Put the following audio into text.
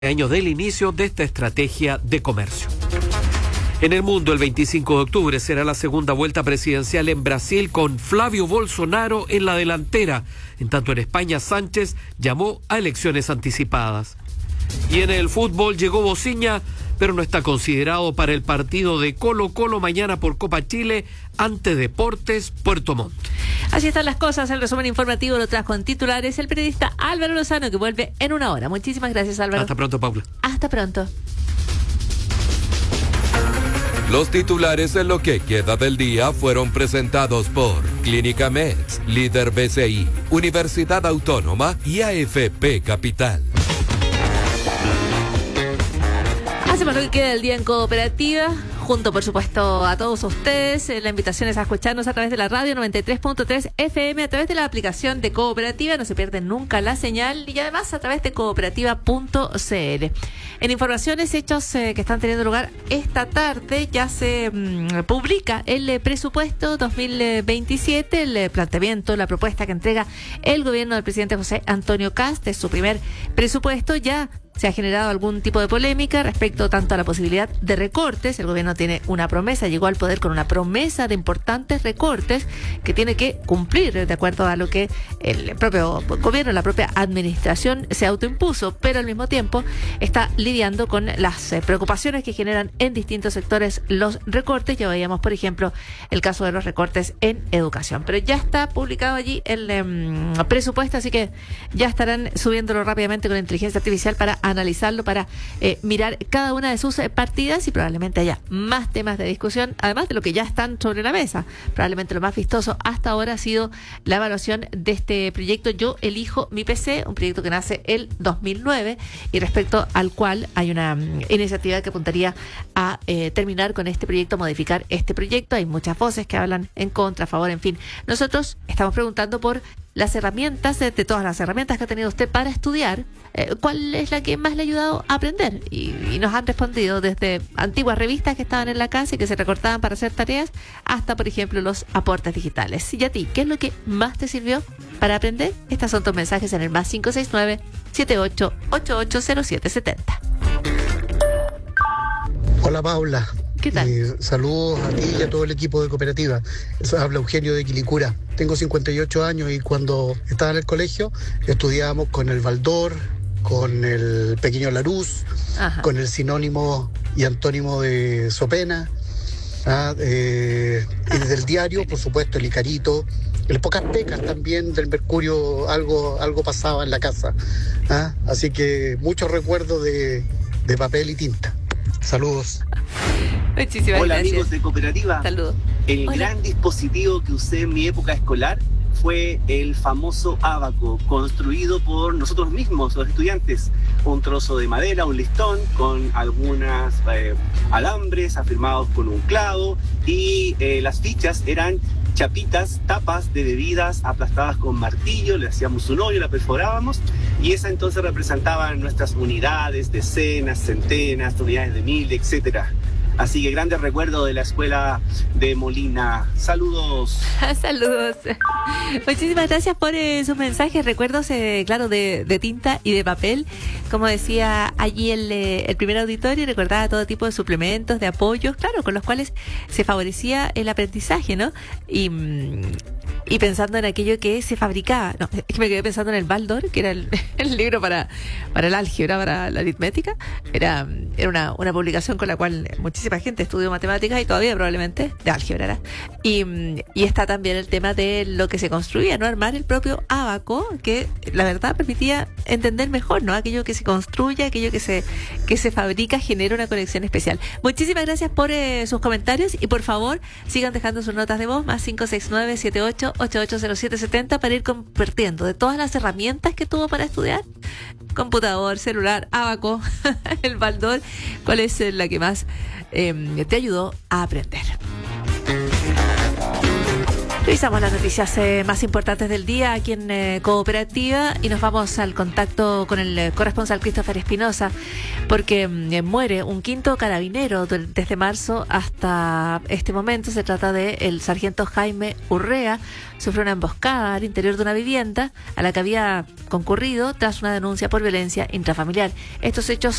años del inicio de esta estrategia de comercio. En el mundo, el 25 de octubre será la segunda vuelta presidencial en Brasil con Flavio Bolsonaro en la delantera. En tanto, en España, Sánchez llamó a elecciones anticipadas. Y en el fútbol llegó Bociña, pero no está considerado para el partido de Colo-Colo mañana por Copa Chile ante Deportes Puerto Montt. Así están las cosas. El resumen informativo lo trajo en titulares el periodista Álvaro Lozano, que vuelve en una hora. Muchísimas gracias, Álvaro. Hasta pronto, Paula. Hasta pronto. Los titulares en lo que queda del día fueron presentados por Clínica Meds, Líder BCI, Universidad Autónoma y AFP Capital. Hacemos lo que queda del día en Cooperativa, junto por supuesto a todos ustedes. La invitación es a escucharnos a través de la radio 93.3 FM, a través de la aplicación de Cooperativa, no se pierden nunca la señal, y además a través de cooperativa.cl. En informaciones, hechos que están teniendo lugar esta tarde, ya se publica el presupuesto 2027, el planteamiento, la propuesta que entrega el gobierno del presidente José Antonio Kast, es su primer presupuesto. Ya se ha generado algún tipo de polémica respecto tanto a la posibilidad de recortes. El gobierno tiene una promesa, llegó al poder con una promesa de importantes recortes que tiene que cumplir de acuerdo a lo que el propio gobierno, la propia administración se autoimpuso, pero al mismo tiempo está lidiando con las preocupaciones que generan en distintos sectores los recortes. Ya veíamos, por ejemplo, el caso de los recortes en educación, pero ya está publicado allí el presupuesto, así que ya estarán subiéndolo rápidamente con inteligencia artificial para analizarlo, para mirar cada una de sus partidas, y probablemente haya más temas de discusión, además de lo que ya están sobre la mesa. Probablemente lo más vistoso hasta ahora ha sido la evaluación de este proyecto Yo Elijo Mi PC, un proyecto que nace el 2009 y respecto al cual hay una iniciativa que apuntaría a terminar con este proyecto, modificar este proyecto. Hay muchas voces que hablan en contra, a favor, en fin. Nosotros estamos preguntando por las herramientas, de todas las herramientas que ha tenido usted para estudiar, ¿cuál es la que más le ha ayudado a aprender? Y nos han respondido desde antiguas revistas que estaban en la casa y que se recortaban para hacer tareas, hasta, por ejemplo, los aportes digitales. ¿Y a ti, qué es lo que más te sirvió para aprender? Estos son tus mensajes en el +569 78880770. Hola, Paula. ¿Qué tal? Saludos a ti y a todo el equipo de Cooperativa. Habla Eugenio de Quilicura. Tengo 58 años y cuando estaba en el colegio estudiábamos con el Baldor, con el Pequeño Larús, con el sinónimo y antónimo de Sopena, y desde el diario, por supuesto, el Icarito, el Pocas Pecas también del Mercurio, algo pasaba en la casa. Así que muchos recuerdos de papel y tinta. Saludos. Muchísimas Hola, gracias. amigos de Cooperativa. Saludos. El Hola. gran dispositivo que usé en mi época escolar fue el famoso ábaco, construido por nosotros mismos, los estudiantes. Un trozo de madera, un listón con algunas alambres afirmados con un clavo, y las fichas eran chapitas, tapas de bebidas aplastadas con martillo. Le hacíamos un hoyo, la perforábamos, y esa entonces representaba nuestras unidades, decenas, centenas, unidades de 1000, etcétera. Así que grandes recuerdos de la escuela de Molina. Saludos. Saludos. Muchísimas gracias por sus mensajes. Recuerdos, claro, de tinta y de papel. Como decía allí el primer auditorio, recordaba todo tipo de suplementos, de apoyos, claro, con los cuales se favorecía el aprendizaje, ¿no? Y pensando en aquello que se fabricaba. No, es que me quedé pensando en el Baldor, que era el libro para el álgebra, para la aritmética. Era una publicación con la cual muchísima gente estudió matemáticas, y todavía probablemente de álgebra era. Y está también el tema de lo que se construía, ¿no? Armar el propio ábaco, que la verdad permitía entender mejor, ¿no? Aquello que se construye, aquello que se fabrica, genera una conexión especial. Muchísimas gracias por sus comentarios, y por favor sigan dejando sus notas de voz, +569 78880770, para ir compartiendo de todas las herramientas que tuvo para estudiar: computador, celular, ábaco, el Baldor. ¿Cuál es la que más te ayudó a aprender? Revisamos las noticias más importantes del día aquí en Cooperativa, y nos vamos al contacto con el corresponsal Christopher Espinosa porque muere un quinto carabinero desde marzo hasta este momento. Se trata de el sargento Jaime Urrea. Sufrió una emboscada al interior de una vivienda a la que había concurrido tras una denuncia por violencia intrafamiliar. Estos hechos